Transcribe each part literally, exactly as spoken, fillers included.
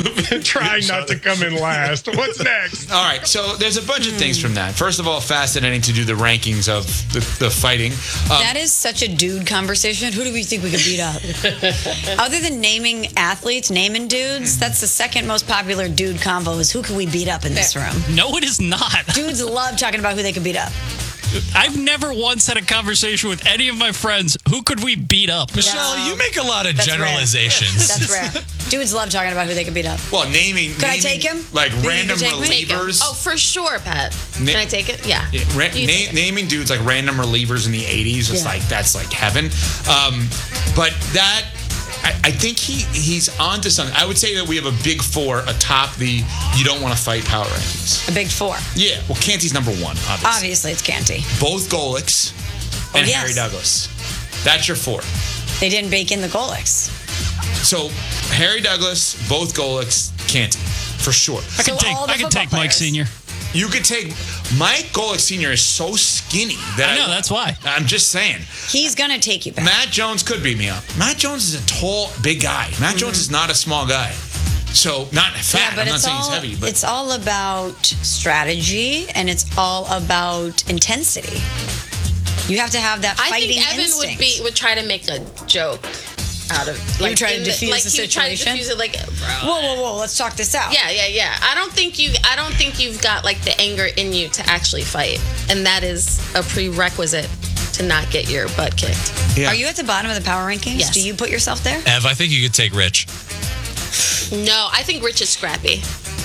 trying not to come in last. What's next? All right, so there's a bunch of things from that. First of all, fascinating to do the rankings of the, the fighting. Um, that is such a dude conversation. Who do we think we could beat up? Other than naming athletes, naming dudes, that's the second most popular dude convo is who can we beat up in this room? No, it is not. Dudes love talking about who they could beat up. I've never once had a conversation with any of my friends. Who could we beat up? Michelle, No. you make a lot of That's generalizations. That's rare. Dudes love talking about who they could beat up. well, naming. Could I naming, take him? Like Think you random could take me? Take him. relievers. Oh, for sure, Pat. Na- Can I take it? Yeah. Yeah, ra- You na- take it. naming dudes like random relievers in the eighties is Yeah. like that's like heaven. Um, but that I, I think he he's onto something. I would say that we have a big four atop the you don't want to fight power rankings. A big four. Yeah, well, Canty's number one, obviously. Obviously, it's Canty. Both Golics and Oh, yes. Harry Douglas. That's your four. They didn't bake in the Golics. So Harry Douglas, both Golics, Canty, for sure. I could So take all the I could football take Mike players. Senior. You could take Mike Golick Senior is so skinny that I know, that's why. I'm just saying. He's going to take you back. Matt Jones could beat me up. Matt Jones is a tall, big guy. Matt Jones is not a small guy. So, not fat. Yeah, but I'm not it's saying all, he's heavy. But it's all about strategy and it's all about intensity. You have to have that I fighting think Evan instinct. would be would try to make a joke out of You like try to in diffuse like the he would try to situation? diffuse it like bro. Whoa, whoa, whoa! Let's talk this out. Yeah, yeah, yeah. I don't think you. I don't think you've got like the anger in you to actually fight, and that is a prerequisite to not get your butt kicked. yeah. Are you at the bottom of the power rankings? Yes. Do you put yourself there? Ev, I think you could take Rich. No, I think Rich is scrappy.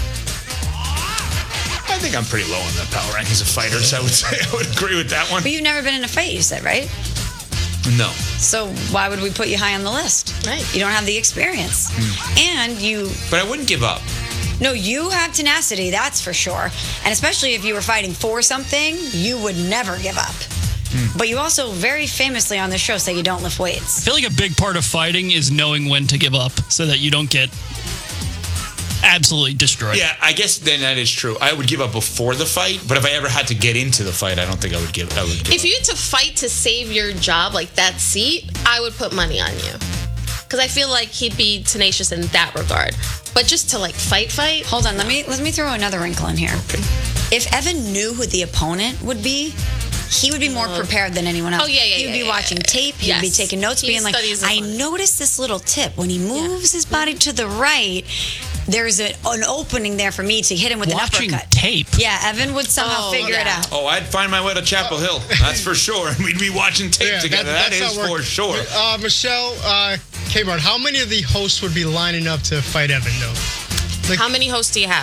I think I'm pretty low on the power rankings of fighters. I would say I would agree with that one. But you've never been in a fight, you said, right? No. So why would we put you high on the list? Right. You don't have the experience. And you, But I wouldn't give up. no, you have tenacity, that's for sure. And especially if you were fighting for something, you would never give up. But you also very famously on the show say you don't lift I weights. feel like a big part of fighting is knowing when to give up so that you don't get absolutely destroyed. Yeah, I guess then that is true. I would give up before the fight, but if I ever had to get into the fight, I don't think I would give. I would. Give If you had to fight to save your job, like that seat, I would put money on you. Because I feel like he'd be tenacious in that regard. But just to like fight, fight. Hold on, let me let me throw another wrinkle in here. Okay. If Evan knew who the opponent would be, he would be more prepared than anyone else. Oh, yeah, yeah, He would yeah, be yeah, watching yeah. tape. He would be Yes. taking notes, He being like, studies the I opponent. noticed this little tip. When he moves his body to the right, there's a, an opening there for me to hit him with Watching an uppercut. tape. Yeah, Evan would somehow Oh, figure it yeah. out. Oh, I'd find my way to Chapel Hill. That's for sure. And we'd be watching tape Yeah, together. that- that that's is how it for works. sure. Uh, Michelle, uh, Kmart, how many of the hosts would be lining up to fight Evan, though? Like, How many hosts do you have?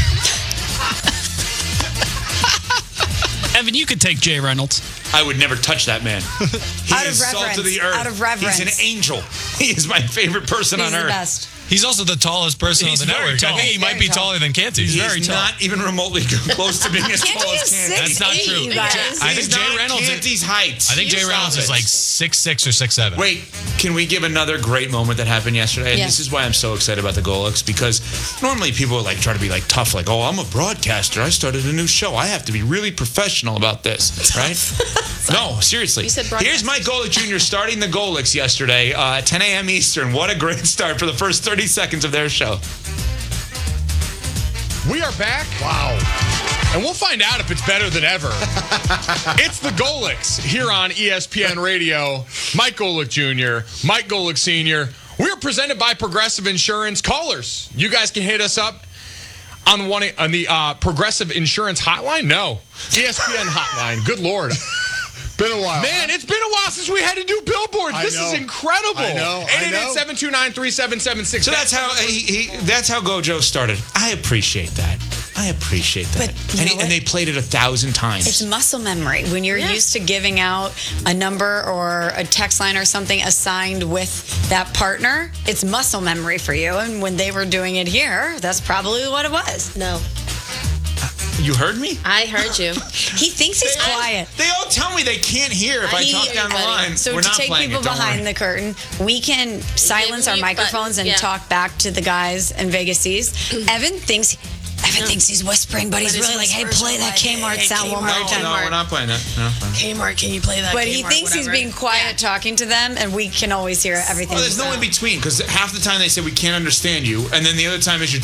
Evan, you could take Jay Reynolds. I would never touch that man. He Out of is salt of reverence. the earth. Out of reverence. He's an angel. He is my favorite person He's on the earth. best. He's also the tallest person He's on the very network. tall. I think he might Very be tall. taller than Canty. He's very tall. not even remotely close to being as Can't tall he as is Canty. six That's not eight, true. you guys. I He's think Jay not Reynolds is- Canty's height. I think Jay Stop Reynolds it. is like six six or six seven. Wait, can we give another great moment that happened yesterday? And Yeah. this is why I'm so excited about the Golics, because normally people like try to be like tough, like, oh, I'm a broadcaster. I started a new show. I have to be really professional about this, right? No, seriously. You said Here's Mike Golick Junior starting the Golics yesterday, uh, ten a.m. Eastern. What a great start for the first thirty seconds of their show. We are back. Wow. And we'll find out if it's better than ever. It's the Golics here on E S P N Radio. Mike Golick Junior, Mike Golick Senior We're presented by Progressive Insurance. Callers, you guys can hit us up on one on the uh, Progressive Insurance hotline. No, E S P N hotline. Good Lord. been a while. Man, it's been a while since we had to do billboards. I This know. is incredible. I know, I eight eight eight, seven two nine, three seven seven six. So that's how he, he that's how Gojo started. I appreciate that. I appreciate that. But you and, know he- what? and they played it a thousand times. It's muscle memory. When you're Yeah. used to giving out a number or a text line or something assigned with that partner, it's muscle memory for you. And when they were doing it here, that's probably what it was. No. You heard me? I heard you. He thinks he's They all- quiet. They all tell me they can't hear if I, I talk hear down the everybody. line. So We're to not take playing people it, don't behind worry. the curtain, we can silence our mute microphones buttons, and yeah. talk back to the guys and Vegas sees. Evan thinks Evan thinks he's whispering, but he's But his really like, "Hey, whispers play are that like, Kmart hey, sound one more No, time." no, we're not playing that. No, fine. Kmart, can you play that? But he Kmart, thinks he's whatever. being quiet Yeah. talking to them, and we can always hear everything. Well, there's no in between because half the time they say we can't understand you, and then the other time is you're